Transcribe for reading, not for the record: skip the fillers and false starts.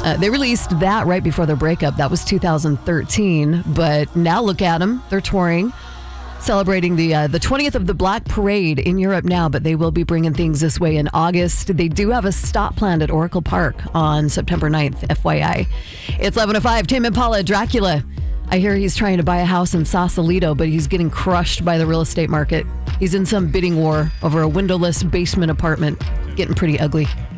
They released that right before their breakup. That was 2013. But now look at them. They're touring, celebrating the 20th of the Black Parade in Europe now, but they will be bringing things this way in August. They do have a stop planned at Oracle Park on September 9th, FYI. It's 11:05. Tame Impala, Dracula. I hear he's trying to buy a house in Sausalito, but he's getting crushed by the real estate market. He's in some bidding war over a windowless basement apartment. Getting pretty ugly.